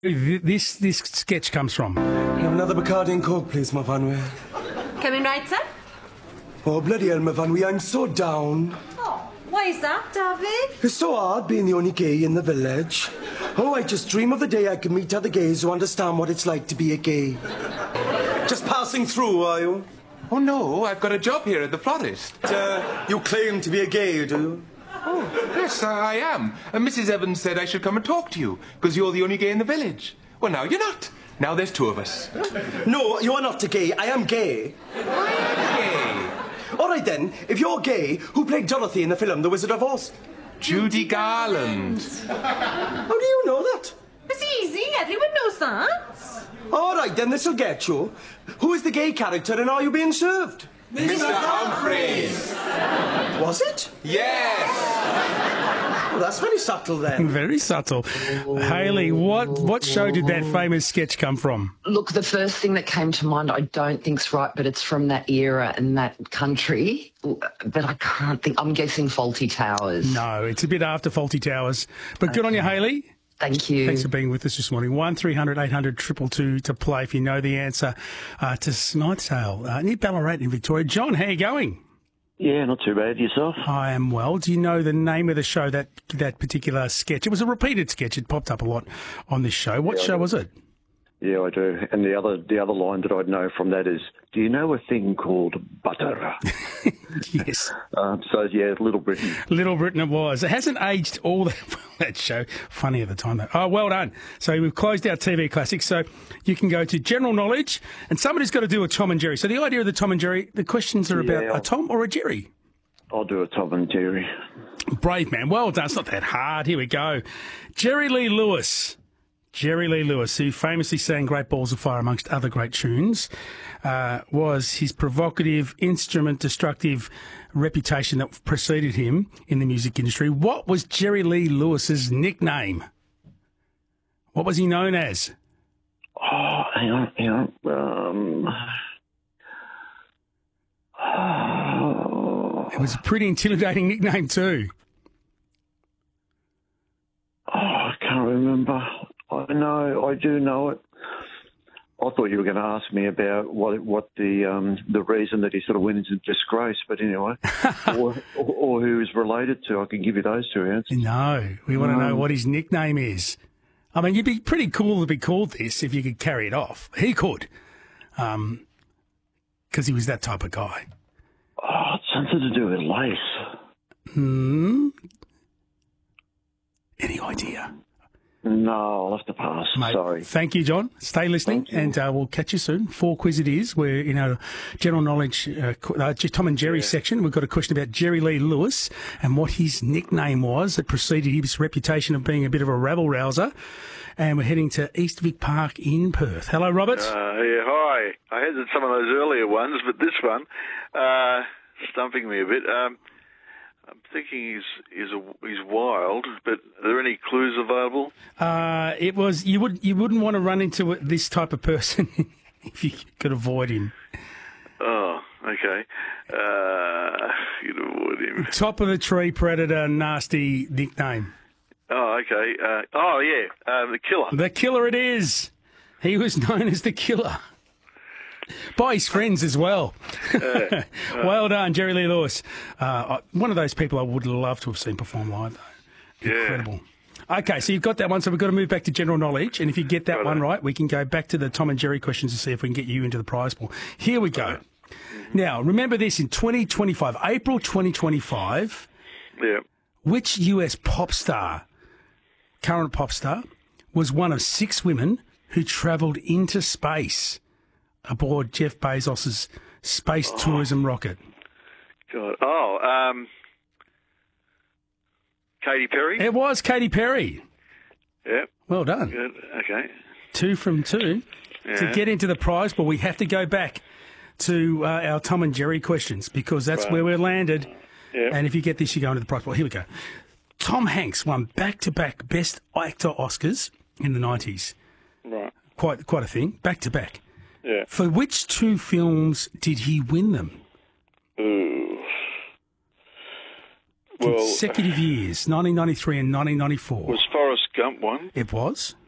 this sketch comes from? Have another Bacardi and Coke, please, my Vanwy. Coming right, sir? Oh, bloody hell, my Vanwy, I'm so down. Oh, why is that, David? It's so hard being the only gay in the village. Oh, I just dream of the day I can meet other gays who understand what it's like to be a gay. Just passing through, are you? Oh, no, I've got a job here at the florist. You claim to be a gay, do you? Oh, yes, I am. And Mrs. Evans said I should come and talk to you, because you're the only gay in the village. Well, now you're not. Now there's two of us. No, you are not a gay. I am gay. I am gay. All right, then. If you're gay, who played Dorothy in the film The Wizard of Oz? Judy Garland. How do you know that? It's easy. Everyone knows that. All right, then, this'll get you. Who is the gay character and Are You Being Served? Mr. Humphreys. Was it? Yes. Well, that's very subtle, then. Very subtle. Hayley, what show did that famous sketch come from? Look, the first thing that came to mind, I don't think's right, but it's from that era and that country. But I can't think. I'm guessing Fawlty Towers. No, it's a bit after Fawlty Towers. But good on you, Hayley. Thank you. Thanks for being with us this morning. 1300 800 222 to play if you know the answer to Snidesale near Ballarat in Victoria. John, how are you going? Yeah, not too bad. Yourself? I am well. Do you know the name of the show, that particular sketch? It was a repeated sketch. It popped up a lot on this show. What show was it? Yeah, I do. And the other line that I'd know from that is, do you know a thing called butter? Yes. So, yeah, Little Britain. Little Britain it was. It hasn't aged all that show. Funny at the time, though. Oh, well done. So we've closed our TV classics. So you can go to General Knowledge, and somebody's got to do a Tom and Jerry. So the idea of the Tom and Jerry, the questions are about a Tom or a Jerry. I'll do a Tom and Jerry. Brave man. Well done. It's not that hard. Here we go. Jerry Lee Lewis. Jerry Lee Lewis, who famously sang Great Balls of Fire amongst other great tunes, was his provocative, instrument-destructive reputation that preceded him in the music industry. What was Jerry Lee Lewis's nickname? What was he known as? Oh, hang on. It was a pretty intimidating nickname too. Oh, I can't remember. I do know it. I thought you were going to ask me about what the reason that he sort of went into disgrace, but anyway, or who he's related to. I can give you those two answers. No, we want to know what his nickname is. I mean, you'd be pretty cool to be called this if you could carry it off. He could, because he was that type of guy. Oh, it's something to do with lace. Any idea? No, I'll have to pass. Mate, sorry. Thank you, John. Stay listening, and we'll catch you soon. 4 quiz it is. We're in our general knowledge Tom and Jerry section. We've got a question about Jerry Lee Lewis and what his nickname was that preceded his reputation of being a bit of a rabble-rouser. And we're heading to East Vic Park in Perth. Hello, Robert. Yeah, hi. I had some of those earlier ones, but this one, stumping me a bit. I'm thinking he's wild, but are there any clues available? It was you wouldn't want to run into this type of person if you could avoid him. Oh, okay. You'd avoid him. Top of the tree predator, nasty nickname. Oh, okay. The Killer. The Killer it is. He was known as the Killer. By his friends as well. Well done, Jerry Lee Lewis. One of those people I would love to have seen perform live, though. Incredible. Yeah. Okay, so you've got that one, so we've got to move back to general knowledge, and if you get that one right, we can go back to the Tom and Jerry questions to see if we can get you into the prize pool. Here we go. Now, remember this, in 2025, April 2025, which US pop star, current pop star, was one of 6 women who travelled into space aboard Jeff Bezos's space tourism rocket? God. Katy Perry? It was Katy Perry. Yeah. Well done. Good. Okay. 2 from 2. Yeah. To get into the prize, but we have to go back to our Tom and Jerry questions because that's where we're landed. Yeah. And if you get this, you go into the prize pool. Here we go. Tom Hanks won back-to-back Best Actor Oscars in the 90s. Right. Quite a thing. Back-to-back. Yeah. For which 2 films did he win them? Consecutive years, 1993 and 1994. Was Forrest Gump one? It was.